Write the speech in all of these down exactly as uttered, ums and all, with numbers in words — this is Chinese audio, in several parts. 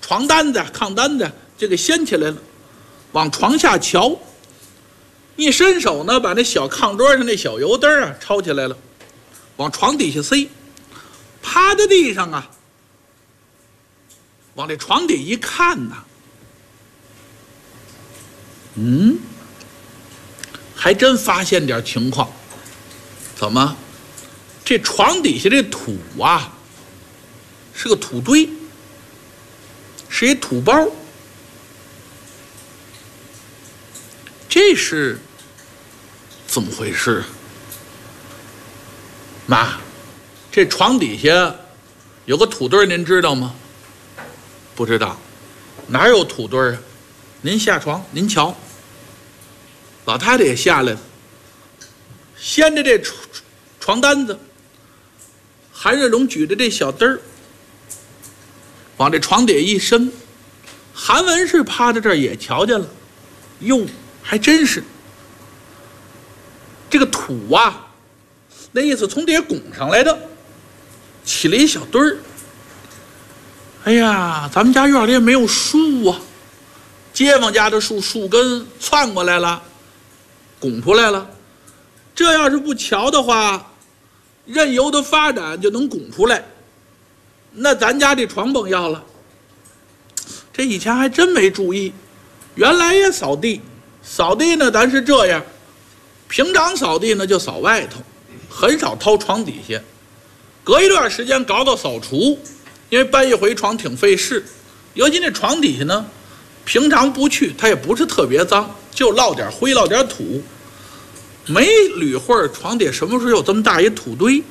床单子、炕单子就给掀起来了，往床下瞧。一伸手呢，把那小炕桌上那小油灯啊抄起来了，往床底下塞。趴在地上啊，往这床底一看呐，嗯，还真发现点情况。怎么？这床底下这土啊，是个土堆，是一土包。这是怎么回事？妈，这床底下有个土堆，您知道吗？不知道，哪有土堆啊？您下床，您瞧。老太太也下来了，掀着这床单子，韩瑞龙举着这小灯儿，往这床底下一伸，韩文是趴在这儿也瞧见了，哟，还真是这个土啊，那意思从底下拱上来的，起了一小堆儿。哎呀，咱们家院里也没有树啊，街坊家的树树根窜过来了，拱出来了。这要是不瞧的话，任由它发展就能拱出来，那咱家这床甭要了。这以前还真没注意，原来也扫地，扫地呢咱是这样，平常扫地呢就扫外头，很少掏床底下，隔一段时间搞搞扫除，因为搬一回床挺费事，尤其那床底下呢，平常不去它也不是特别脏，就落点灰落点土，没捋会儿床底什么时候有这么大一土堆，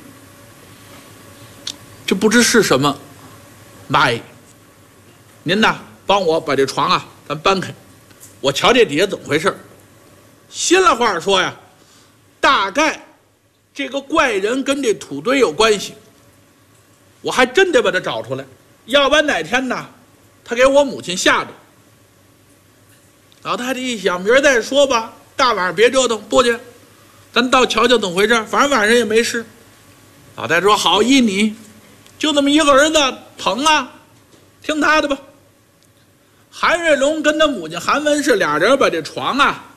这不知是什么。妈耶，您呐帮我把这床啊咱搬开，我瞧这底下怎么回事。心里话说呀，大概这个怪人跟这土堆有关系，我还真得把他找出来，要不然哪天呢他给我母亲吓着。老太太一想，明儿再说吧，大晚上别折腾，不去，咱到瞧瞧怎么回事，反正晚上也没事。老太太说好，依你，就这么一个儿子疼啊，听他的吧。韩瑞龙跟他母亲韩文氏俩人把这床啊